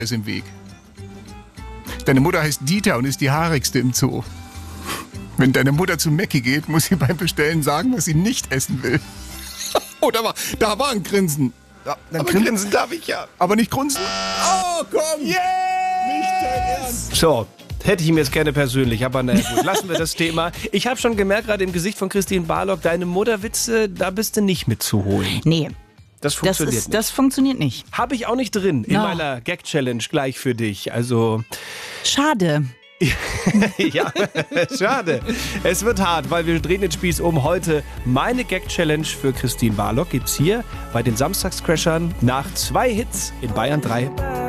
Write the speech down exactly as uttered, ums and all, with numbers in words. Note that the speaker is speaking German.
ist im Weg. Deine Mutter heißt Dieter und ist die haarigste im Zoo. Wenn deine Mutter zu Mäcki geht, muss sie beim Bestellen sagen, was sie nicht essen will. Oh, da war, da war ein Grinsen. Ja, dann Aber grinsen grinsen darf ich ja. Aber nicht grunzen. Oh, komm. Yeah! Nicht dein Ernst. So, hätte ich ihm jetzt gerne persönlich, aber na gut, lassen wir das Thema. Ich habe schon gemerkt, gerade im Gesicht von Christine Barlock, deine Mutterwitze, da bist du nicht mitzuholen. Nee, Das das, funktioniert ist, nicht. das funktioniert nicht. Habe ich auch nicht drin in No. meiner Gag-Challenge gleich für dich. Also, Schade. ja, schade. Es wird hart, weil wir drehen den Spieß um. Heute meine Gag-Challenge für Christine Barlock gibt's hier bei den Samstagscrashern nach zwei Hits in Bayern drei.